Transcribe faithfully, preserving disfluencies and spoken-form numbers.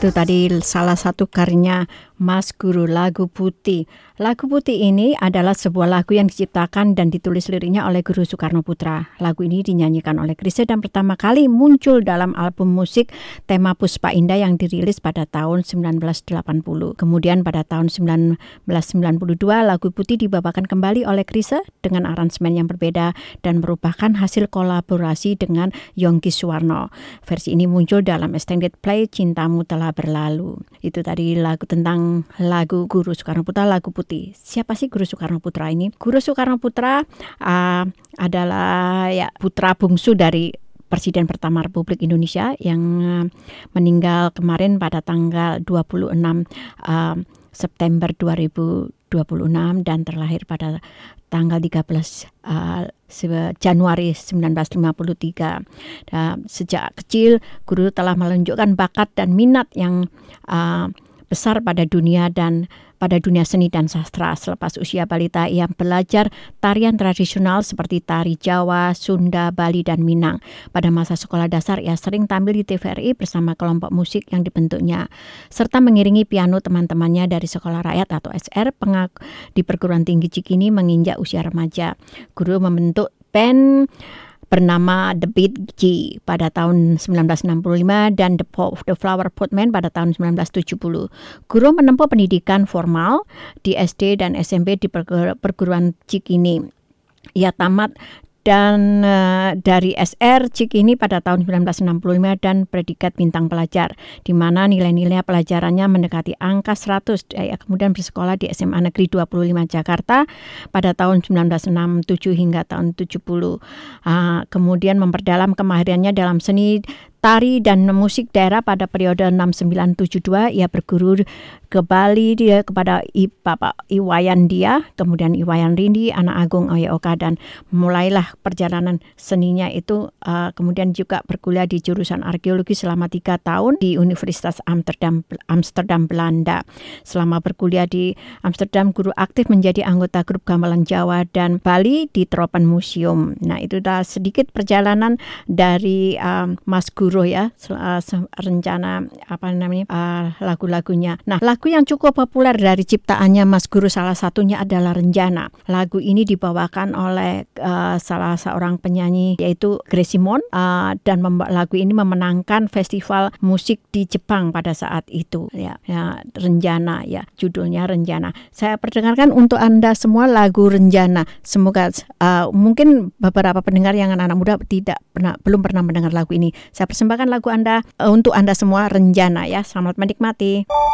Itu tadi salah satu karyanya Mas Guru, Lagu Putih. Lagu Putih ini adalah sebuah lagu yang diciptakan dan ditulis liriknya oleh Guru Soekarno Putra. Lagu ini dinyanyikan oleh Chrisye dan pertama kali muncul dalam album musik Tema Puspa Indah yang dirilis pada tahun sembilan belas delapan puluh. Kemudian pada tahun sembilan belas sembilan puluh dua Lagu Putih dibawakan kembali oleh Chrisye dengan aransemen yang berbeda dan merupakan hasil kolaborasi dengan Yongki Suwarno. Versi ini muncul dalam extended play Cintamu Telah Berlalu. Itu tadi lagu tentang lagu Guru Soekarno Putra, Lagu Putih. Siapa sih Guru Soekarno Putra ini? Guru Soekarno Putra uh, adalah ya putra bungsu dari Presiden pertama Republik Indonesia yang uh, meninggal kemarin pada tanggal dua puluh enam uh, September dua ribu dua puluh enam dan terlahir pada tanggal tiga belas uh, Januari sembilan belas lima puluh tiga. Uh, sejak kecil, Guru telah menunjukkan bakat dan minat yang uh, besar pada dunia dan pada dunia seni dan sastra. Selepas usia balita, ia belajar tarian tradisional seperti tari Jawa, Sunda, Bali, dan Minang. Pada masa sekolah dasar, ia sering tampil di T V R I bersama kelompok musik yang dibentuknya, serta mengiringi piano teman-temannya dari sekolah rakyat atau S R pengak di perguruan tinggi Cikini menginjak usia remaja. Guru membentuk band bernama The Beat G pada tahun sembilan belas enam puluh lima dan The, Pop, The Flower Potman pada tahun sembilan belas tujuh puluh. Guru menempuh pendidikan formal di S D dan S M P di perguruan Cikini. Ia tamat dan uh, dari S R Cikini pada tahun sembilan belas enam puluh lima dan predikat bintang pelajar, di mana nilai-nilai pelajarannya mendekati angka seratus. Ia kemudian bersekolah di S M A Negeri dua puluh lima Jakarta pada tahun sembilan belas enam puluh tujuh hingga tahun tujuh puluh. Uh, kemudian memperdalam kemahirannya dalam seni tari dan musik daerah pada periode enam sembilan tujuh dua. Ia berguru ke Bali dia kepada I, Bapak Iwayan Dia, kemudian Iwayan Rindi, anak Agung Oyoka, dan mulailah perjalanan seninya itu uh, kemudian juga berkuliah di jurusan arkeologi selama tiga tahun di Universitas Amsterdam, Amsterdam Belanda. Selama berkuliah di Amsterdam, Guru aktif menjadi anggota grup gamelan Jawa dan Bali di Tropen Museum. Nah, itu dah sedikit perjalanan dari um, Mas Guru ya, rencana apa namanya uh, lagu-lagunya. Nah, lagu yang cukup populer dari ciptaannya Mas Guru salah satunya adalah Renjana. Lagu ini dibawakan oleh uh, salah seorang penyanyi yaitu Grace Simon uh, dan mem- lagu ini memenangkan festival musik di Jepang pada saat itu. Ya, ya Renjana ya, judulnya Renjana. Saya perdengarkan untuk Anda semua lagu Renjana. Semoga uh, mungkin beberapa pendengar yang anak-anak muda tidak pernah belum pernah mendengar lagu ini. Saya persembahkan lagu Anda uh, untuk Anda semua, Renjana ya. Selamat menikmati.